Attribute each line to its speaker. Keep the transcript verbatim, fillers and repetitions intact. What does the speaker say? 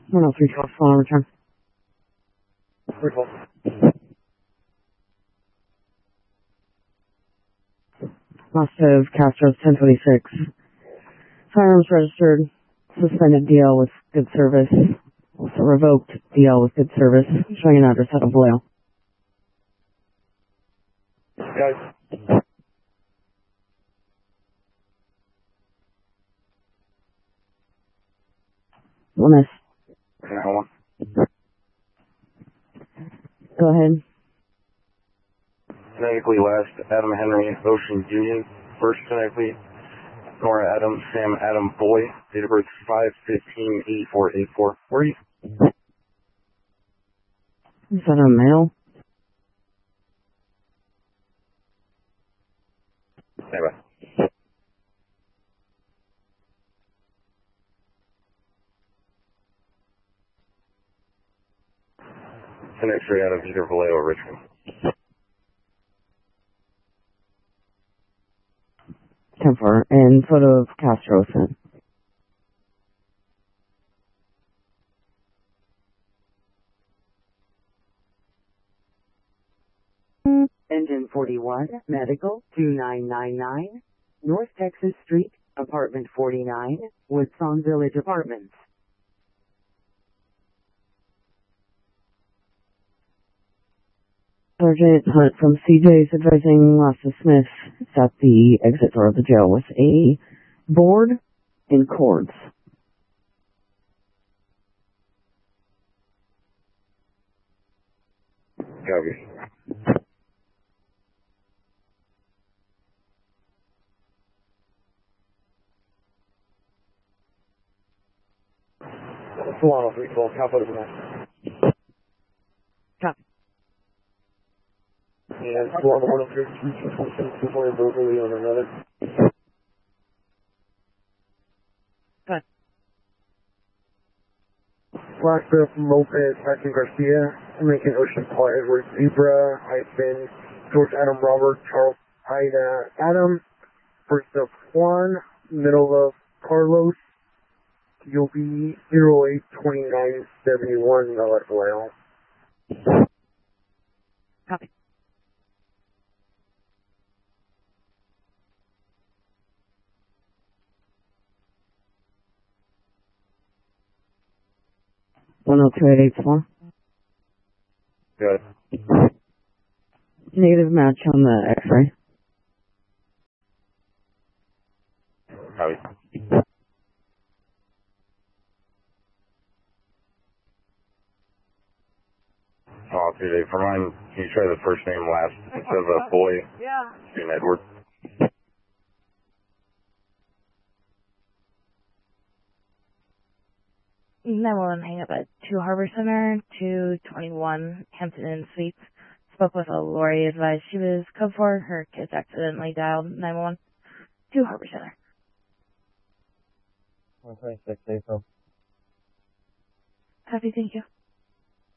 Speaker 1: one oh three twelve, full return.
Speaker 2: three twelve.
Speaker 1: Lost of Castro's ten twenty-six. Firearms registered. Suspended D L with good service. Also revoked D L with good service. Showing an address out of Vallejo.
Speaker 2: Guys.
Speaker 1: One miss.
Speaker 2: Okay, hold on.
Speaker 1: Go ahead.
Speaker 2: Genetically last, Adam Henry, Ocean Union. First genetically, Nora Adam, Sam Adam Boy. Date of birth five fifteen eighty-four eighty-four. Where are you?
Speaker 1: Is that a male?
Speaker 2: Anyway. It's an X-ray out of either Vallejo or Richmond.
Speaker 1: ten four. And photo of Castro sent.
Speaker 3: Engine forty-one, Medical, two nine nine nine, North Texas Street, Apartment forty-nine, Woodsong Village Apartments.
Speaker 1: Sergeant Hunt from C J's advising Lassa Smith is at the exit door of the jail with a board and cords.
Speaker 2: Copy. Solano three twelve, how photo from that?
Speaker 1: Copy.
Speaker 2: And Solano one oh three, two four verbally on another.
Speaker 1: Good.
Speaker 2: Blacksmith Lopez, Hudson Garcia, Lincoln Ocean Paul Edward Zebra, hyphen, George Adam Robert, Charles Ida Adam, first of Juan, middle of Carlos, you'll be zero eight twenty-nine seventy-one, no, that's Vallejo.
Speaker 1: Copy. one oh two eight eight four.
Speaker 2: Good.
Speaker 1: Negative match on the X-ray.
Speaker 2: Copy. Oh, today, for mine, can you try the first name last instead of a boy?
Speaker 1: Yeah.
Speaker 2: In Edward.
Speaker 4: nine one one hang up at two Harbor Center, two twenty-one Hampton Inn Suites. Spoke with a Lori, advised she was code four. Her kids accidentally dialed nine one one. two Harbor Center.
Speaker 5: one twenty-six April.
Speaker 4: Copy, thank you.